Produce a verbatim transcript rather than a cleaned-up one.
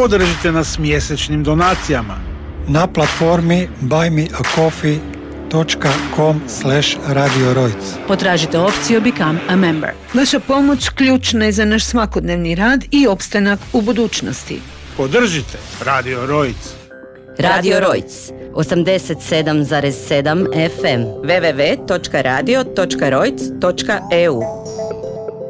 Podržite nas mjesečnim donacijama na platformi buymeacoffee.com slash Radio Rojc. Potražite opciju Become a Member. Vaša pomoć ključna je za naš svakodnevni rad i opstanak u budućnosti. Podržite Radio Rojc. Radio Rojc, osamdeset sedam zarez sedam F M, w w w točka radio točka rojc točka e u.